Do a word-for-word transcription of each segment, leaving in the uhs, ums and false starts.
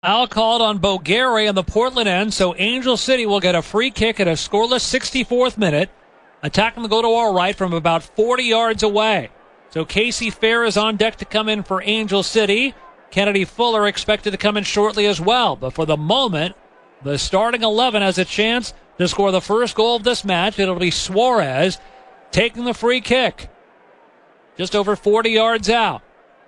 Foul called on Bogueri on the Portland end, so Angel City will get a free kick at a scoreless sixty-fourth minute. Attacking the go to our right from about forty yards away. So Casey Fair is on deck to come in for Angel City. Kennedy Fuller expected to come in shortly as well. But for the moment, the starting eleven has a chance to score the first goal of this match. It'll be Suarez taking the free kick. Just over forty yards out.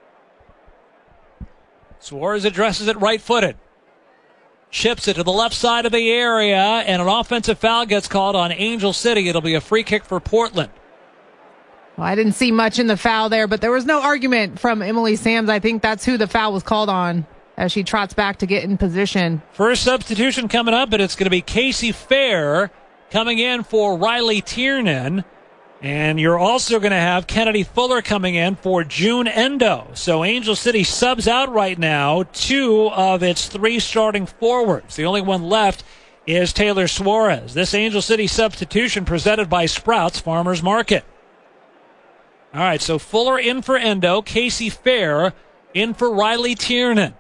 Suarez addresses it right-footed. Chips it to the left side of the area, and an offensive foul gets called on Angel City. It'll be a free kick for Portland. Well, I didn't see much in the foul there, but there was no argument from Emily Sams. I think that's who the foul was called on as she trots back to get in position. First substitution coming up, but it's going to be Casey Fair coming in for Riley Tiernan. And you're also going to have Kennedy Fuller coming in for June Endo. So Angel City subs out right now two of its three starting forwards. The only one left is Taylor Suarez. This Angel City substitution presented by Sprouts Farmers Market. All right, so Fuller in for Endo, Casey Fair in for Riley Tiernan.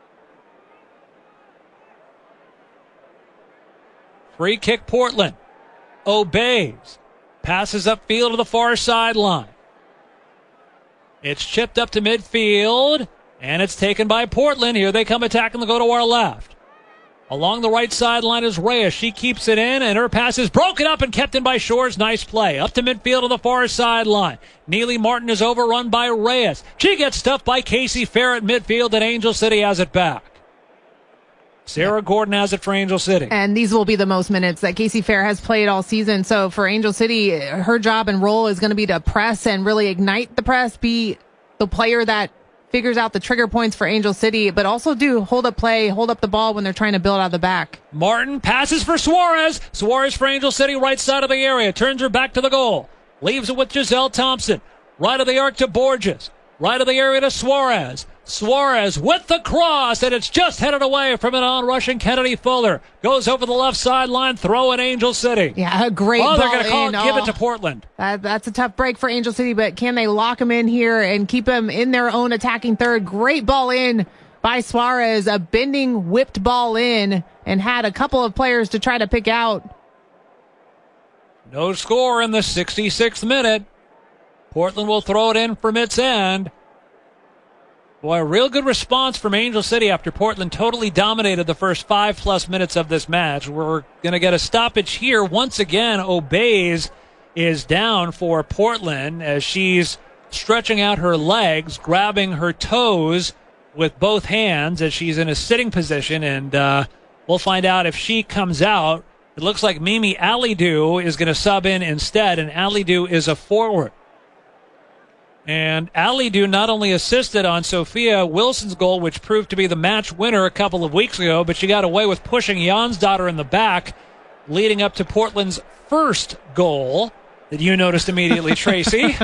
Free kick Portland. Obeys. Passes upfield to the far sideline. It's chipped up to midfield, and it's taken by Portland. Here they come attacking the go to our left. Along the right sideline is Reyes. She keeps it in, and her pass is broken up and kept in by Shores. Nice play. Up to midfield to the far sideline. Neely Martin is overrun by Reyes. She gets stuffed by Casey Fair at midfield, and Angel City has it back. Sarah Gordon has it for Angel City. And these will be the most minutes that Casey Fair has played all season. So for Angel City, her job and role is going to be to press and really ignite the press, be the player that figures out the trigger points for Angel City, but also do hold up play, hold up the ball when they're trying to build out the back. Martin passes for Suarez. Suarez for Angel City, right side of the area. Turns her back to the goal. Leaves it with Giselle Thompson. Right of the arc to Borges. Right of the area to Suarez. Suarez with the cross, and it's just headed away from an on-rushing Kennedy Fuller. Goes over the left sideline, throw in Angel City. Yeah, a great oh, ball they're going to call in. it, give oh, it to Portland. That, that's a tough break for Angel City, but can they lock them in here and keep them in their own attacking third? Great ball in by Suarez, a bending, whipped ball in, and had a couple of players to try to pick out. No score in the sixty-sixth minute. Portland will throw it in from its end. Boy, a real good response from Angel City after Portland totally dominated the first five-plus minutes of this match. We're going to get a stoppage here. Once again, Obeys is down for Portland as she's stretching out her legs, grabbing her toes with both hands as she's in a sitting position, and uh, we'll find out if she comes out. It looks like Mimi Alidou is going to sub in instead, and Alidou is a forward. And Alidou not only assisted on Sophia Wilson's goal, which proved to be the match winner a couple of weeks ago, but she got away with pushing Jansdotter in the back, leading up to Portland's first goal that you noticed immediately, Tracy.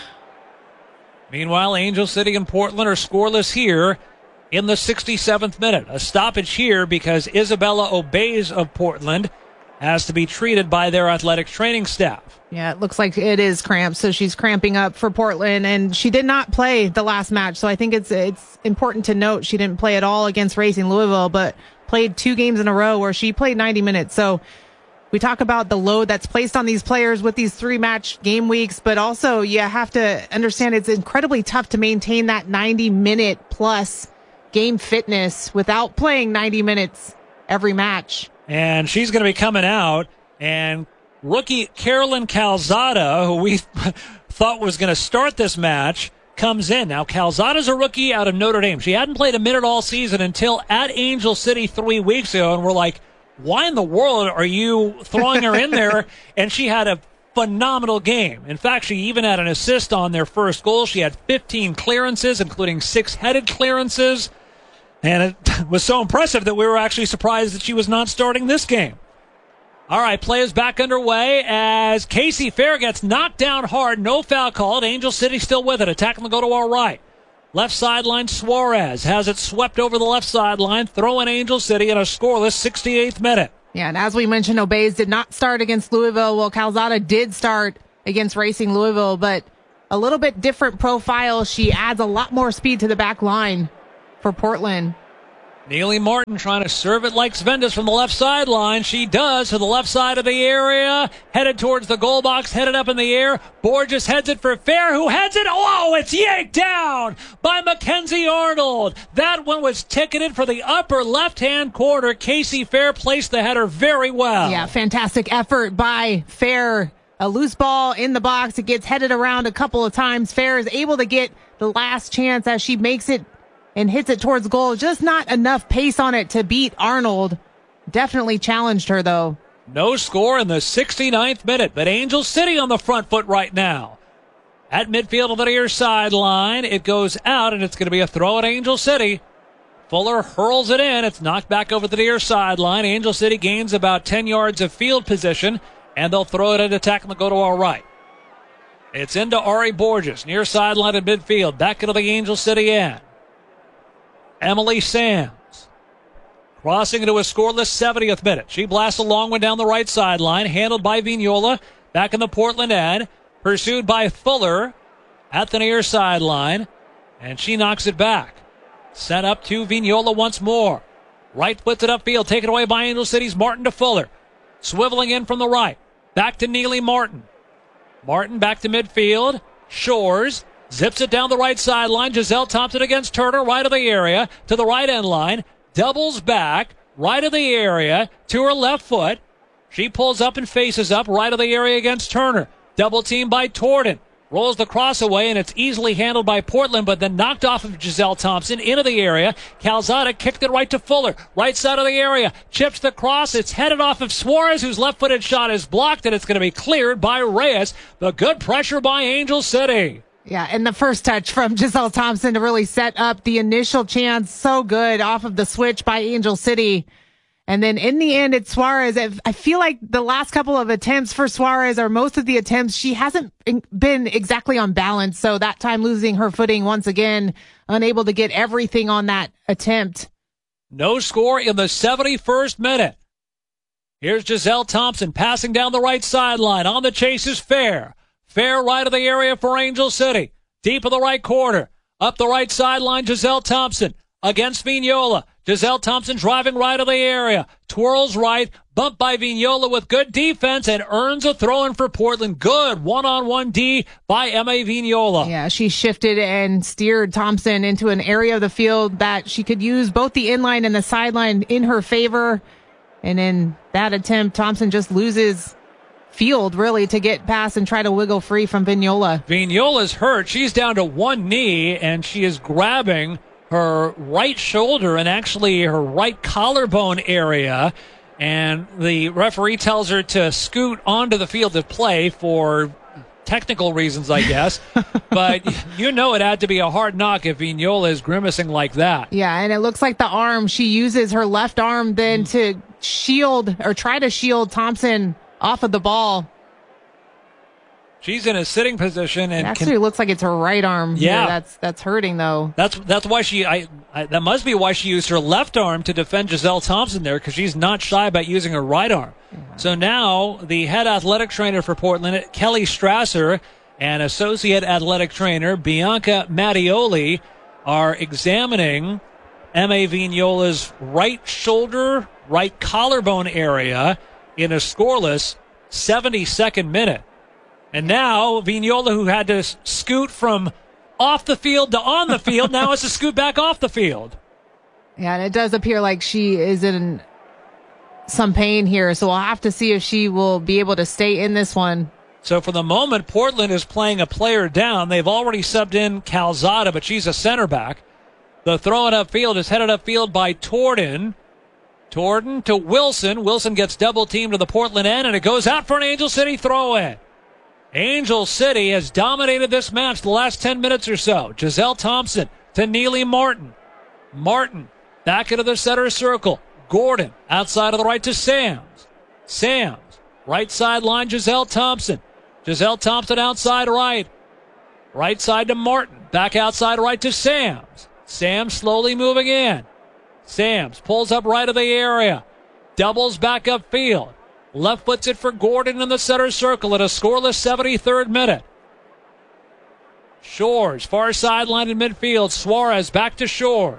Meanwhile, Angel City and Portland are scoreless here in the sixty-seventh minute. A stoppage here because Isabella Obeys of Portland has to be treated by their athletic training staff. Yeah, it looks like it is cramped, so she's cramping up for Portland, and she did not play the last match, so I think it's it's important to note she didn't play at all against Racing Louisville, but played two games in a row where she played ninety minutes. So we talk about the load that's placed on these players with these three-match game weeks, but also you have to understand it's incredibly tough to maintain that ninety-minute-plus game fitness without playing ninety minutes every match. And she's going to be coming out, and rookie Carolyn Calzada, who we thought was going to start this match, comes in. Now, Calzada's a rookie out of Notre Dame. She hadn't played a minute all season until at Angel City three weeks ago, and we're like, why in the world are you throwing her in there? And she had a phenomenal game. In fact, she even had an assist on their first goal. She had fifteen clearances, including six headed clearances. And it was so impressive that we were actually surprised that she was not starting this game. All right, play is back underway as Casey Fair gets knocked down hard. No foul called. Angel City still with it. Attacking the go to our right. Left sideline, Suarez has it swept over the left sideline. Throwing Angel City in a scoreless sixty-eighth minute. Yeah, and as we mentioned, Obeys did not start against Louisville. Well, Calzada did start against Racing Louisville, but a little bit different profile. She adds a lot more speed to the back line for Portland. Neely Martin trying to serve it like Svendas from the left sideline. She does to the left side of the area. Headed towards the goal box, headed up in the air. Borges heads it for Fair, who heads it. Oh, it's yanked down by Mackenzie Arnold. That one was ticketed for the upper left-hand corner. Casey Fair placed the header very well. Yeah, fantastic effort by Fair. A loose ball in the box. It gets headed around a couple of times. Fair is able to get the last chance as she makes it and hits it towards goal. Just not enough pace on it to beat Arnold. Definitely challenged her, though. No score in the sixty-ninth minute, but Angel City on the front foot right now. At midfield of the near sideline, it goes out, and it's going to be a throw at Angel City. Fuller hurls it in. It's knocked back over the near sideline. Angel City gains about ten yards of field position, and they'll throw it at attack and they'll go to our right. It's into Ari Borges, near sideline at midfield, back into the Angel City end. Emily Sams crossing into a scoreless seventieth minute. She blasts a long one down the right sideline, handled by Vignola, back in the Portland end, pursued by Fuller at the near sideline, and she knocks it back. Sent up to Vignola once more. Right puts it upfield, taken away by Angel City's Martin to Fuller. Swiveling in from the right. Back to Neely Martin. Martin back to midfield. Shores zips it down the right sideline. Giselle Thompson against Turner, right of the area, to the right end line. Doubles back, right of the area, to her left foot. She pulls up and faces up, right of the area against Turner. Double team by Torden. Rolls the cross away, and it's easily handled by Portland, but then knocked off of Giselle Thompson into the area. Calzada kicked it right to Fuller. Right side of the area. Chips the cross. It's headed off of Suarez, whose left-footed shot is blocked, and it's going to be cleared by Reyes. The good pressure by Angel City. Yeah, and the first touch from Giselle Thompson to really set up the initial chance. So good off of the switch by Angel City. And then in the end, it's Suarez. I feel like the last couple of attempts for Suarez, or most of the attempts, she hasn't been exactly on balance. So that time losing her footing once again, unable to get everything on that attempt. No score in the seventy-first minute. Here's Giselle Thompson passing down the right sideline. On the chase is Fair. Fair right of the area for Angel City. Deep in the right corner. Up the right sideline, Giselle Thompson against Vignola. Giselle Thompson driving right of the area. Twirls right. Bumped by Vignola with good defense and earns a throw-in for Portland. Good one-on-one D by M A Vignola. Yeah, she shifted and steered Thompson into an area of the field that she could use both the inline and the sideline in her favor. And in that attempt, Thompson just loses field, really, to get past and try to wiggle free from Vignola. Vignola's hurt. She's down to one knee, and she is grabbing her right shoulder and actually her right collarbone area. And the referee tells her to scoot onto the field of play for technical reasons, I guess. But you know it had to be a hard knock if Vignola is grimacing like that. Yeah, and it looks like the arm, she uses her left arm then mm. to shield or try to shield Thompson off of the ball. She's in a sitting position, and it actually can, looks like it's her right arm. Yeah, here. that's that's hurting though. That's that's why she. I, I that must be why she used her left arm to defend Giselle Thompson there, because she's not shy about using her right arm. Yeah. So now the head athletic trainer for Portland, Kelly Strasser, and associate athletic trainer Bianca Mattioli are examining M A Vignola's right shoulder, right collarbone area in a scoreless seventy-second minute. And now Vignola, who had to scoot from off the field to on the field, now has to scoot back off the field. Yeah, and it does appear like she is in some pain here, so we'll have to see if she will be able to stay in this one. So for the moment, Portland is playing a player down. They've already subbed in Calzada, but she's a center back. The throw it upfield is headed upfield by Torden. Torden to Wilson. Wilson gets double teamed to the Portland end, and it goes out for an Angel City throw-in. Angel City has dominated this match the last ten minutes or so. Giselle Thompson to Neely Martin. Martin back into the center circle. Gordon outside of the right to Sams. Sams, right sideline, Giselle Thompson. Giselle Thompson outside right. Right side to Martin. Back outside right to Sams. Sams slowly moving in. Sams pulls up right of the area. Doubles back upfield. Left foots it for Gordon in the center circle at a scoreless seventy-third minute. Shores, far sideline in midfield. Suarez back to Shores.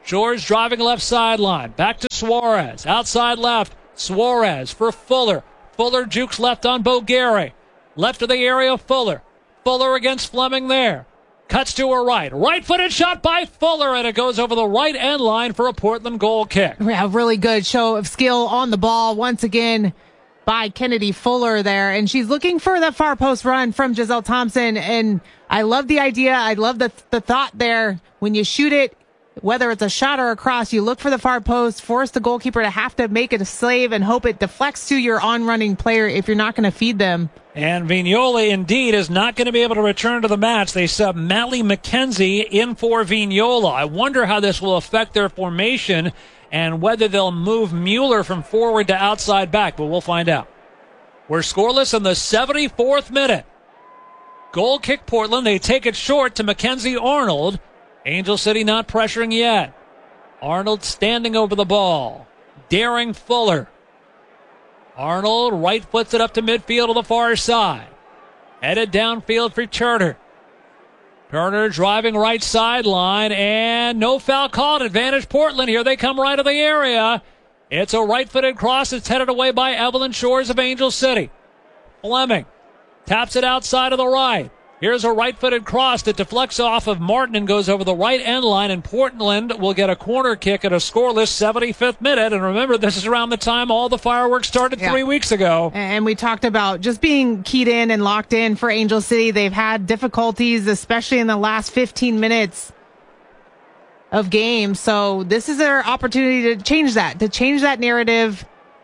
Shores driving left sideline. Back to Suarez. Outside left. Suarez for Fuller. Fuller jukes left on Bogueri. Left of the area, Fuller. Fuller against Fleming there. Cuts to her right. Right-footed shot by Fuller, and it goes over the right end line for a Portland goal kick. Yeah, really good show of skill on the ball once again by Kennedy Fuller there. And she's looking for that far post run from Giselle Thompson. And I love the idea. I love the, the thought there. When you shoot it, whether it's a shot or a cross, you look for the far post, force the goalkeeper to have to make it a slave and hope it deflects to your on-running player if you're not going to feed them. And Vignola, indeed, is not going to be able to return to the match. They sub Mally McKenzie in for Vignola. I wonder how this will affect their formation and whether they'll move Mueller from forward to outside back, but we'll find out. We're scoreless in the seventy-fourth minute. Goal kick Portland. They take it short to Mackenzie Arnold. Angel City not pressuring yet. Arnold standing over the ball. Daring Fuller. Arnold right foots it up to midfield to the far side. Headed downfield for Turner. Turner driving right sideline, and no foul called. Advantage Portland. Here they come right of the area. It's a right-footed cross. It's headed away by Evelyn Shores of Angel City. Fleming taps it outside of the right. Here's a right-footed cross that deflects off of Martin and goes over the right end line, and Portland will get a corner kick at a scoreless seventy-fifth minute. And remember, this is around the time all the fireworks started yeah. three weeks ago. And we talked about just being keyed in and locked in for Angel City. They've had difficulties, especially in the last fifteen minutes of game. So this is their opportunity to change that, to change that narrative.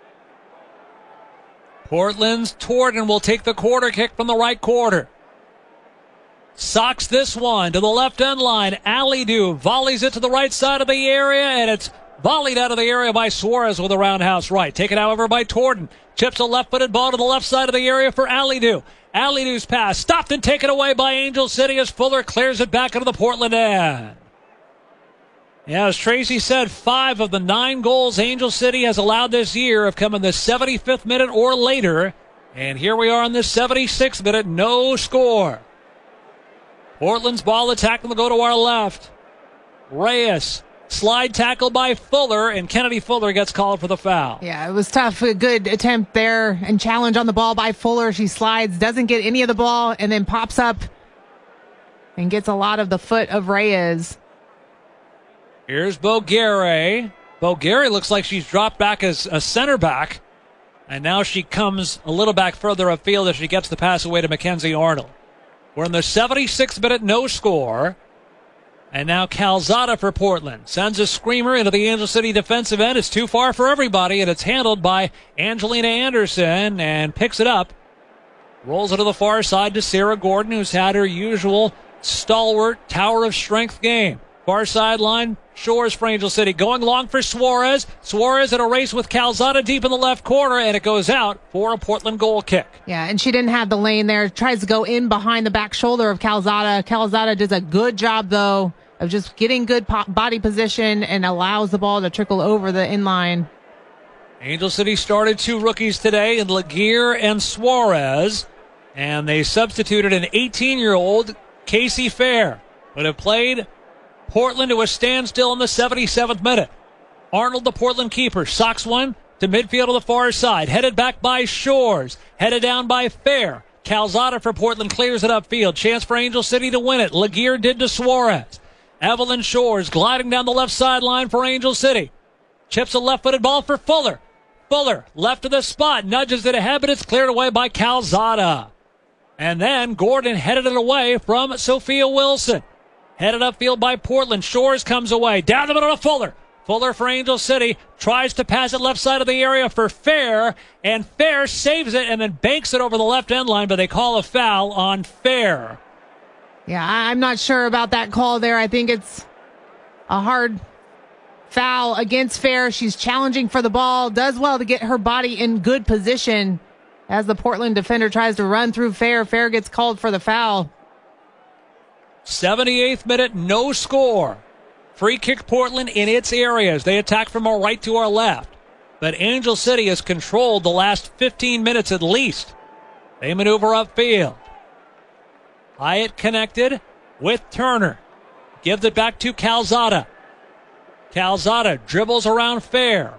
Portland's Torton will take the corner kick from the right quarter. Socks this one to the left end line. Alidu volleys it to the right side of the area, and it's volleyed out of the area by Suarez with a roundhouse right. Taken, however, by Torton. Chips a left-footed ball to the left side of the area for Alidu. Alidu's pass stopped and taken away by Angel City as Fuller clears it back into the Portland end. Yeah, as Tracy said, five of the nine goals Angel City has allowed this year have come in the seventy-fifth minute or later. And here we are in the seventy-sixth minute, no score. Portland's ball attack will go to our left. Reyes, slide tackle by Fuller, and Kennedy Fuller gets called for the foul. Yeah, it was tough. A good attempt there and challenge on the ball by Fuller. She slides, doesn't get any of the ball, and then pops up and gets a lot of the foot of Reyes. Here's Bogueri. Bogueri looks like she's dropped back as a center back, and now she comes a little back further upfield as she gets the pass away to Mackenzie Arnold. We're in the seventy-sixth minute, no score. And now Calzada for Portland. Sends a screamer into the Angel City defensive end. It's too far for everybody, and it's handled by Angelina Anderson and picks it up. Rolls it to the far side to Sarah Gordon, who's had her usual stalwart tower of strength game. Far sideline, Shores for Angel City. Going long for Suarez. Suarez in a race with Calzada deep in the left corner, and it goes out for a Portland goal kick. Yeah, and she didn't have the lane there. Tries to go in behind the back shoulder of Calzada. Calzada does a good job, though, of just getting good po- body position and allows the ball to trickle over the inline. Angel City started two rookies today in Laguerre and Suarez, and they substituted an eighteen-year-old, Casey Fair, but have played Portland to a standstill in the seventy-seventh minute. Arnold, the Portland keeper, socks one to midfield to the far side. Headed back by Shores. Headed down by Fair. Calzada for Portland clears it upfield. Chance for Angel City to win it. Laguerre did to Suarez. Evelyn Shores gliding down the left sideline for Angel City. Chips a left-footed ball for Fuller. Fuller, left of the spot, nudges it ahead, but it's cleared away by Calzada. And then Gordon headed it away from Sophia Wilson. Headed upfield by Portland. Shores comes away. Down the middle to Fuller. Fuller for Angel City. Tries to pass it left side of the area for Fair. And Fair saves it and then banks it over the left end line, but they call a foul on Fair. Yeah, I'm not sure about that call there. I think it's a hard foul against Fair. She's challenging for the ball. Does well to get her body in good position as the Portland defender tries to run through Fair. Fair gets called for the foul. seventy-eighth minute, no score. Free kick Portland in its areas. They attack from our right to our left. But Angel City has controlled the last fifteen minutes at least. They maneuver upfield. Hyatt connected with Turner. Gives it back to Calzada. Calzada dribbles around Fair.